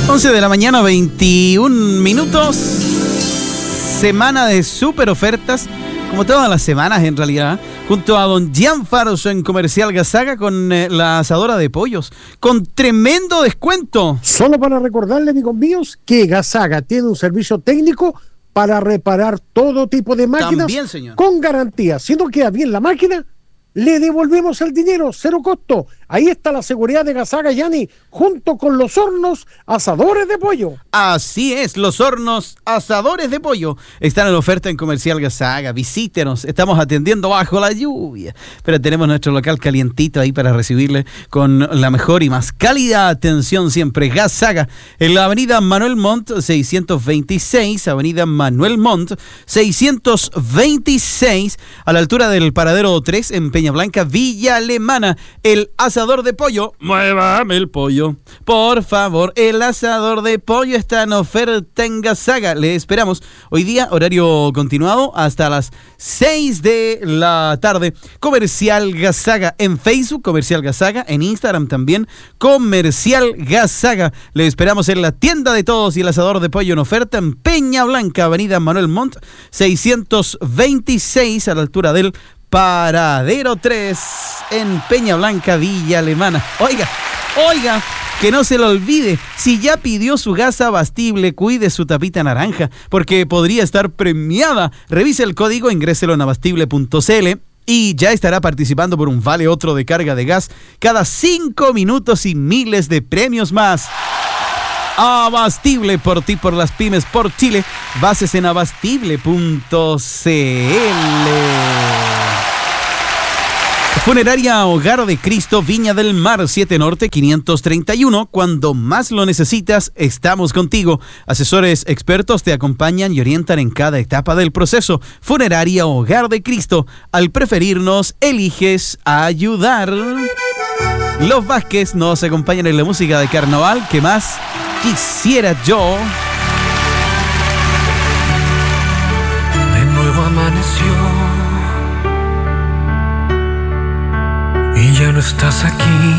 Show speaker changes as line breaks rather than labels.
11 de la mañana, 21 minutos. Semana de super ofertas, como todas las semanas en realidad, junto a don Gian Faros en Comercial Gazaga con la asadora de pollos, con tremendo descuento.
Solo para recordarle, amigos míos, que Gazaga tiene un servicio técnico para reparar todo tipo de máquinas.
También, señor.
Con garantía. Si no queda bien la máquina, le devolvemos el dinero, cero costo. Ahí está la seguridad de Gazaga, Yanni, junto con los hornos asadores de pollo.
Así es, los hornos asadores de pollo están en oferta en Comercial Gazaga. Visítenos, estamos atendiendo bajo la lluvia, pero tenemos nuestro local calientito ahí para recibirle con la mejor y más cálida atención siempre. Gazaga, en la avenida Manuel Montt 626, avenida Manuel Montt 626, a la altura del paradero 3 en Peña Blanca, Villa Alemana. El asador de pollo, muévame el pollo, por favor. El asador de pollo está en oferta en Gazaga. Le esperamos hoy día, horario continuado hasta las 6 de la tarde. Comercial Gazaga en Facebook, Comercial Gazaga en Instagram también, Comercial Gazaga. Le esperamos en la tienda de todos y el asador de pollo en oferta en Peña Blanca, avenida Manuel Montt 626, a la altura del paradero 3 en Peña Blanca, Villa Alemana. Oiga, que no se lo olvide, si ya pidió su gas abastible, cuide su tapita naranja, porque podría estar premiada. Revise el código, ingréselo en abastible.cl y ya estará participando por un vale otro de carga de gas cada 5 minutos y miles de premios más. Abastible, por ti, por las pymes, por Chile. Bases en abastible.cl. Funeraria Hogar de Cristo, Viña del Mar, 7 Norte 531. Cuando más lo necesitas, estamos contigo. Asesores expertos te acompañan y orientan en cada etapa del proceso. Funeraria Hogar de Cristo. Al preferirnos, eliges ayudar. Los Vázquez nos acompañan en la música de carnaval. ¿Qué más quisiera yo?
De nuevo amaneció y ya no estás aquí.